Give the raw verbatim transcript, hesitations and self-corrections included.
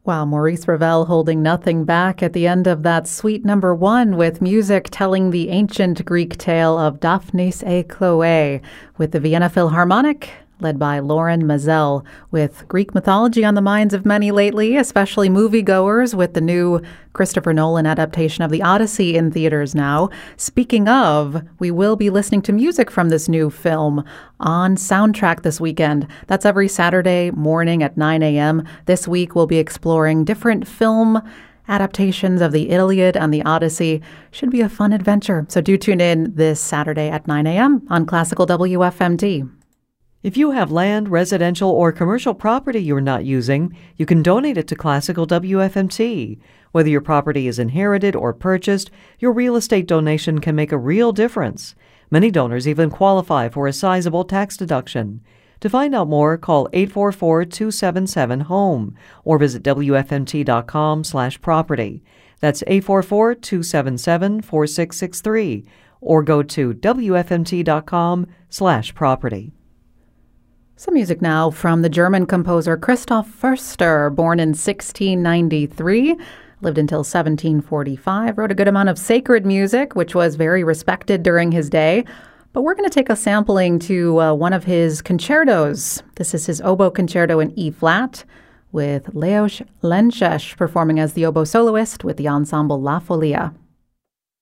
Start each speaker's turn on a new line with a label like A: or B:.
A: Wow, Maurice Ravel holding nothing back at the end of that suite number one with music telling the ancient Greek tale of Daphnis et Chloe with the Vienna Philharmonic, led by Lauren Mazel, with Greek mythology on the minds of many lately, especially moviegoers, with the new Christopher Nolan adaptation of The Odyssey in theaters now. Speaking of, we will be listening to music from this new film on Soundtrack this weekend. That's every Saturday morning at nine a.m. This week, we'll be exploring different film adaptations of the Iliad and the Odyssey. Should be a fun adventure. So do tune in this Saturday at nine a.m. on Classical W F M D.
B: If you have land, residential, or commercial property you're not using, you can donate it to Classical W F M T. Whether your property is inherited or purchased, your real estate donation can make a real difference. Many donors even qualify for a sizable tax deduction. To find out more, call eight four four, two seven seven, HOME or visit W F M T dot com slash property. That's eight four four, two seven seven, four six six three or go to W F M T dot com slash property.
A: Some music now from the German composer Christoph Förster, born in sixteen ninety-three, lived until seventeen forty-five, wrote a good amount of sacred music, which was very respected during his day. But we're going to take a sampling to uh, one of his concertos. This is his oboe concerto in E-flat, with Leos Lenses performing as the oboe soloist with the ensemble La Folia.